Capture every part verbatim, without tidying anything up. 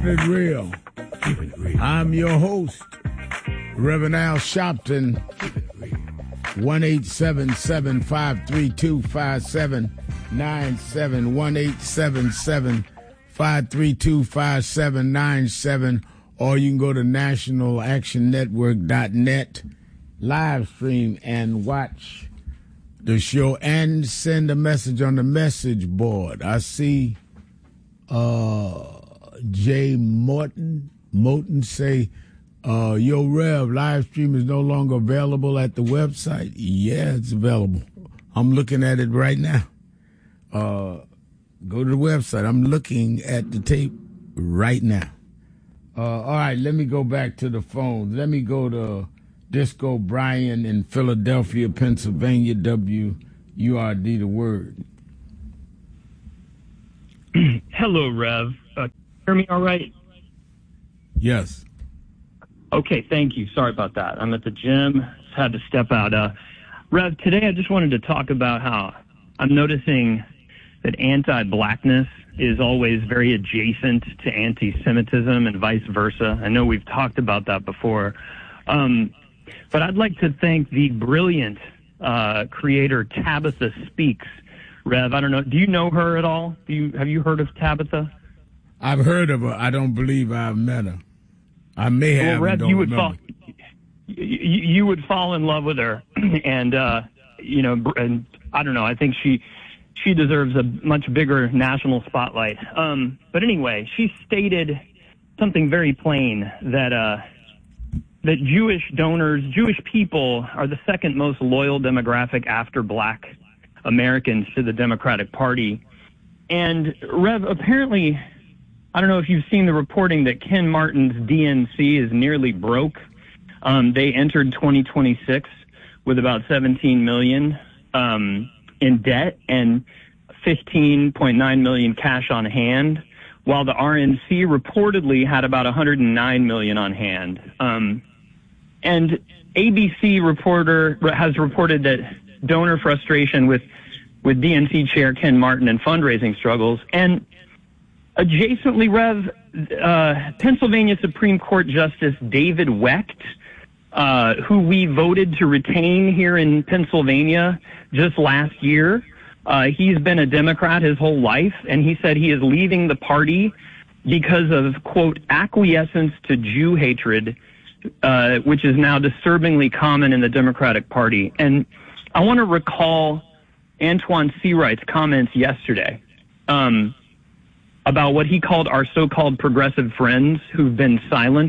Keeping it real. Keeping it real. I'm your host, Reverend Al Sharpton. one eight seven seven, five three two, five seven nine seven. one eight seven seven, five three two, five seven nine seven. Or you can go to national action network dot net, live stream, and watch the show and send a message on the message board. I see uh, Jay Morton, Morton say, uh, Yo, Rev, live stream is no longer available at the website. Yeah, it's available. I'm looking at it right now. Uh, go to the website. I'm looking at the tape right now. Uh, all right, let me go back to the phone. Let me go to Disco Brian in Philadelphia, Pennsylvania, W U R D, the word. Hello, Rev. Uh, can you hear me all right? Yes. Okay, thank you. Sorry about that. I'm at the gym. Just had to step out. Uh, Rev, today I just wanted to talk about how I'm noticing that anti-blackness is always very adjacent to anti-Semitism and vice versa. I know we've talked about that before. Um, but I'd like to thank the brilliant uh, creator Tabitha Speaks. Rev, I don't know. Do you know her at all? Do you have you heard of Tabitha? I've heard of her. I don't believe I've met her. I may have. Well, Rev, don't you would remember. fall. You, you would fall in love with her, and uh, you know, and I don't know. I think she she deserves a much bigger national spotlight. Um, but anyway, she stated something very plain that uh, that Jewish donors, Jewish people, are the second most loyal demographic after Black Americans to the Democratic Party. And Rev, apparently, I don't know if you've seen the reporting that Ken Martin's D N C is nearly broke. Um, they entered twenty twenty-six with about seventeen million dollars um, in debt and fifteen point nine million dollars cash on hand, while the R N C reportedly had about one hundred nine million dollars on hand. Um, and A B C reporter has reported that donor frustration with, with D N C chair Ken Martin and fundraising struggles. And adjacently, Rev, uh, Pennsylvania Supreme Court Justice David Wecht, uh, who we voted to retain here in Pennsylvania just last year, uh, he's been a Democrat his whole life, and he said he is leaving the party because of, quote, acquiescence to Jew hatred, uh, which is now disturbingly common in the Democratic Party. And I want to recall Antoine Seawright's comments yesterday um, about what he called our so-called progressive friends who've been silent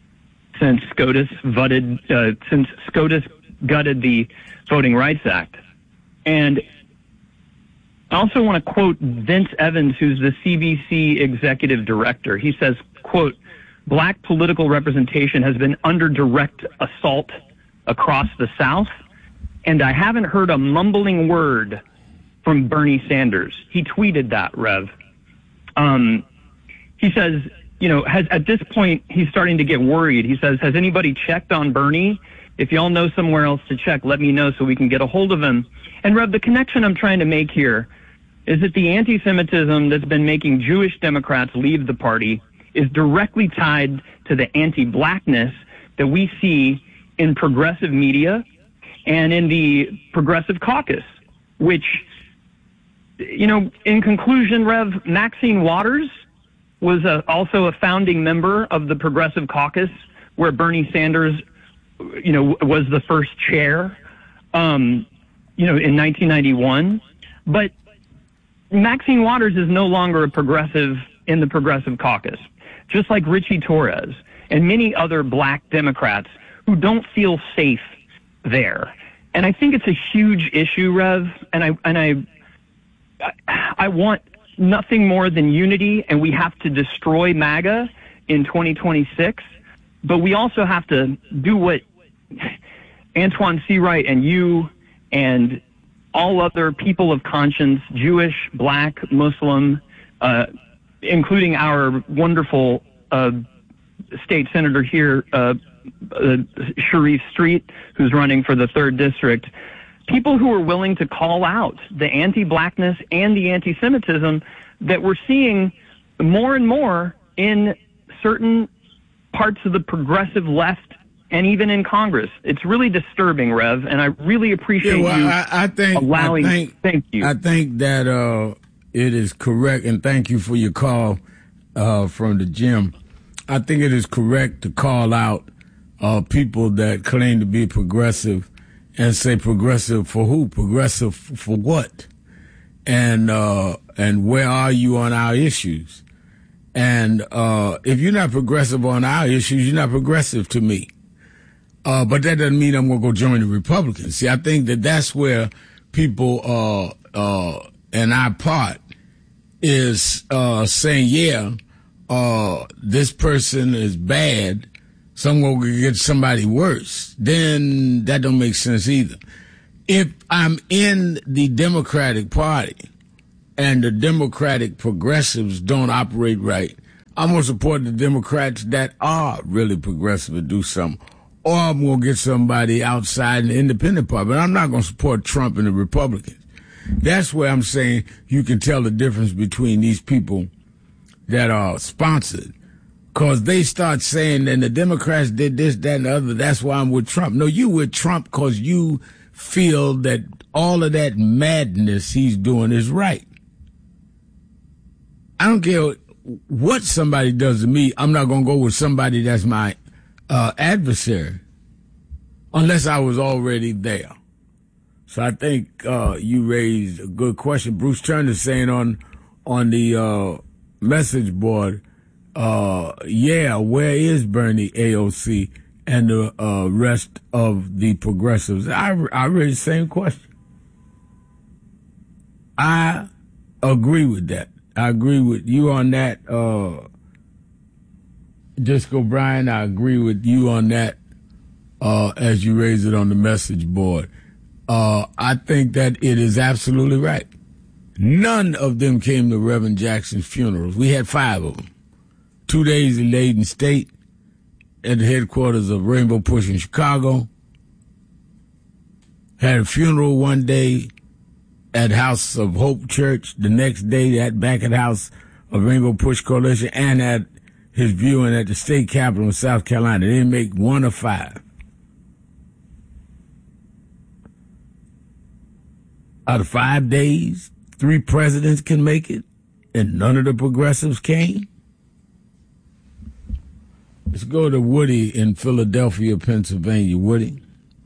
since SCOTUS voted, uh, since SCOTUS gutted the Voting Rights Act. And I also want to quote Vince Evans, who's the C B C executive director. He says, quote, Black political representation has been under direct assault across the South, and I haven't heard a mumbling word from Bernie Sanders. He tweeted that, Rev. Um, he says, you know, has, at this point, he's starting to get worried. He says, has anybody checked on Bernie? If y'all know somewhere else to check, let me know so we can get a hold of him. And, Rev, the connection I'm trying to make here is that the anti-Semitism that's been making Jewish Democrats leave the party is directly tied to the anti-blackness that we see in progressive media and in the Progressive Caucus, which, you know, in conclusion, Rev, Maxine Waters was a, also a founding member of the Progressive Caucus, where Bernie Sanders, you know, was the first chair, um, you know, in nineteen ninety-one. But Maxine Waters is no longer a progressive in the Progressive Caucus, just like Richie Torres and many other Black Democrats who don't feel safe there. And I think it's a huge issue, Rev, and I and I I want nothing more than unity, and we have to destroy MAGA in twenty twenty-six, but we also have to do what Antoine Seawright and you and all other people of conscience, Jewish, Black, Muslim, uh, including our wonderful uh, state senator here, uh, uh, Sharif Street, who's running for the third district, people who are willing to call out the anti-blackness and the anti-Semitism that we're seeing more and more in certain parts of the progressive left and even in Congress. It's really disturbing, Rev, and I really appreciate yeah, well, you I, I think, allowing. I think, thank you. I think that uh, it is correct, and thank you for your call uh, from the gym. I think it is correct to call out uh, people that claim to be progressive and say progressive for who? Progressive for what? And uh, and where are you on our issues? And uh, if you're not progressive on our issues, you're not progressive to me. Uh, but that doesn't mean I'm going to go join the Republicans. See, I think that that's where people uh, uh, and our part is uh, saying, yeah, uh, this person is bad, so I'm going to get somebody worse. Then that don't make sense either. If I'm in the Democratic Party and the Democratic progressives don't operate right, I'm going to support the Democrats that are really progressive and do something. Or I'm going to get somebody outside the independent party. But I'm not going to support Trump and the Republicans. That's where I'm saying you can tell the difference between these people that are sponsored. Because they start saying, and the Democrats did this, that, and the other. That's why I'm with Trump. No, you with Trump because you feel that all of that madness he's doing is right. I don't care what somebody does to me. I'm not going to go with somebody that's my uh, adversary unless I was already there. So I think uh, you raised a good question. Bruce Turner saying on on the uh, message board, uh, yeah, where is Bernie, A O C, and the uh, rest of the progressives? I, I raised the same question. I agree with that. I agree with you on that. Uh, Disco Brian, I agree with you on that uh, as you raise it on the message board. Uh, I think that it is absolutely right. None of them came to Reverend Jackson's funerals. We had five of them. Two days in Layden State at the headquarters of Rainbow Push in Chicago. Had a funeral one day at House of Hope Church. The next day at back at House of Rainbow Push Coalition, and at his viewing at the state capitol in South Carolina. They didn't make one of five. Out of five days, three presidents can make it, and none of the progressives came. Let's go to Woody in Philadelphia, Pennsylvania. Woody.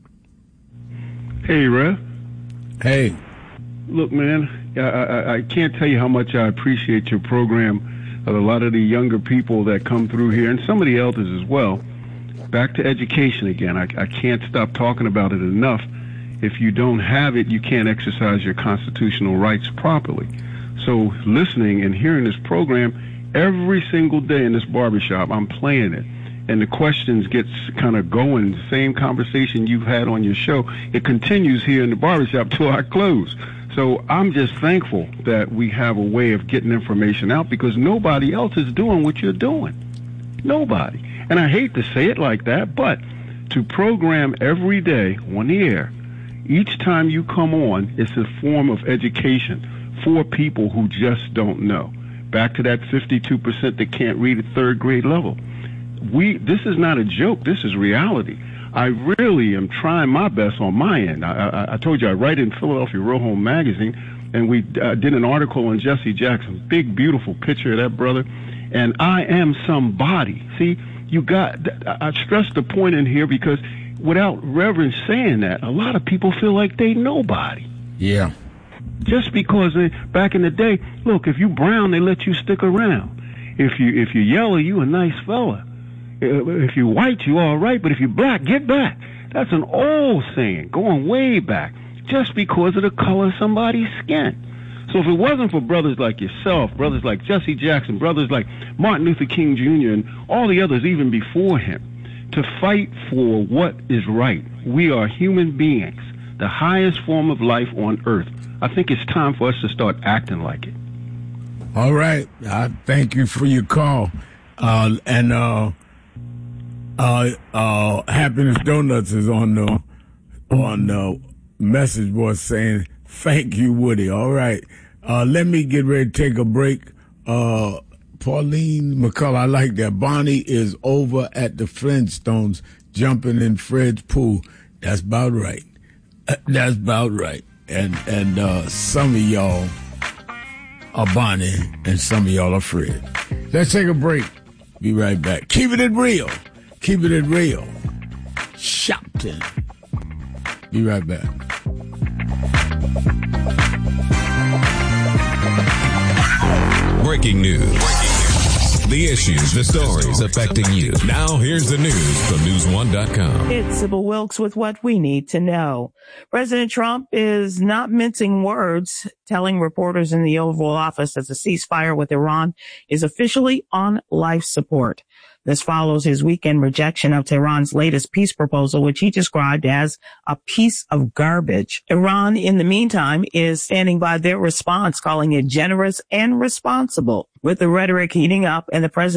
Hey, Rev. Hey. Look, man, I, I, I can't tell you how much I appreciate your program. A lot of the younger people that come through here, and some of the elders as well. Back to education again. I, I can't stop talking about it enough. If you don't have it, you can't exercise your constitutional rights properly. So listening and hearing this program every single day in this barbershop, I'm playing it. And the questions gets kind of going. The same conversation you've had on your show, it continues here in the barbershop till I close. So I'm just thankful that we have a way of getting information out because nobody else is doing what you're doing. Nobody. And I hate to say it like that, but to program every day on the air, each time you come on, it's a form of education for people who just don't know. Back to that fifty-two percent that can't read at third grade level. We, this is not a joke. This is reality. I really am trying my best on my end. I, I, I told you I write in Philadelphia Real Home Magazine, and we uh, did an article on Jesse Jackson. Big, beautiful picture of that brother. And I am somebody. See, you got, I stressed the point in here because without Reverend saying that, a lot of people feel like they nobody. Yeah. Just because they, back in the day, look, if you brown, they let you stick around. If you if you yellow, you a nice fella. If you white, you all right, but if you black, get back. That's an old saying, going way back, just because of the color of somebody's skin. So if it wasn't for brothers like yourself, brothers like Jesse Jackson, brothers like Martin Luther King Junior, and all the others even before him, to fight for what is right, we are human beings, the highest form of life on earth. I think it's time for us to start acting like it. All right. I thank you for your call. Uh, and, uh, Uh, uh, Happiness Donuts is on the on the message board saying, thank you, Woody. All right. Uh, let me get ready to take a break. Uh, Pauline McCullough, I like that. Bonnie is over at the Flintstones jumping in Fred's pool. That's about right. That's about right. And and uh, some of y'all are Bonnie and some of y'all are Fred. Let's take a break. Be right back. Keep it real. Keep it real. Shopton. Be right back. Breaking news. Breaking news. The issues, the stories affecting you. Now here's the news from news one dot com. It's Sybil Wilkes with what we need to know. President Trump is not mincing words, telling reporters in the Oval Office that the ceasefire with Iran is officially on life support. This follows his weekend rejection of Tehran's latest peace proposal, which he described as a piece of garbage. Iran, in the meantime, is standing by their response, calling it generous and responsible. With the rhetoric heating up and the president